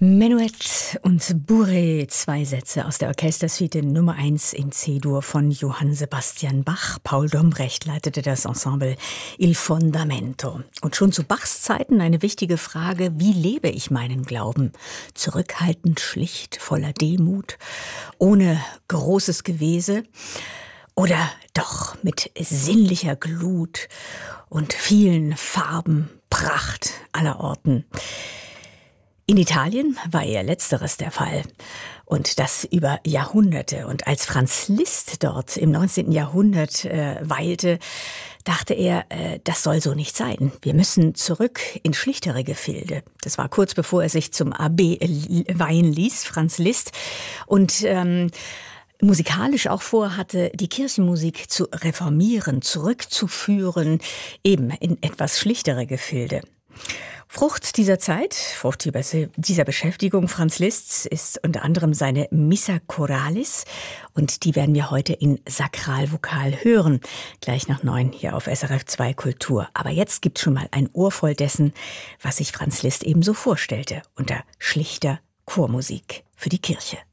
Menuett und Bourrée, zwei Sätze aus der Orchestersuite Nummer 1 in C-Dur von Johann Sebastian Bach. Paul Dombrecht leitete das Ensemble Il Fondamento. Und schon zu Bachs Zeiten eine wichtige Frage: Wie lebe ich meinen Glauben? Zurückhaltend, schlicht, voller Demut, ohne großes Gewese? Oder doch mit sinnlicher Glut und vielen Farben, Pracht allerorten? In Italien war eher Letzteres der Fall. Und das über Jahrhunderte. Und als Franz Liszt dort im 19. Jahrhundert weilte, dachte er, das soll so nicht sein. Wir müssen zurück in schlichtere Gefilde. Das war kurz bevor er sich zum Abbé weihen ließ, Franz Liszt. Und musikalisch auch vorhatte, die Kirchenmusik zu reformieren, zurückzuführen, eben in etwas schlichtere Gefilde. Frucht dieser Zeit, Frucht dieser Beschäftigung Franz Liszts ist unter anderem seine Missa Choralis, und die werden wir heute in Sakralvokal hören, gleich nach 9 hier auf SRF 2 Kultur. Aber jetzt gibt's schon mal ein Ohr voll dessen, was sich Franz Liszt ebenso vorstellte, unter schlichter Chormusik für die Kirche.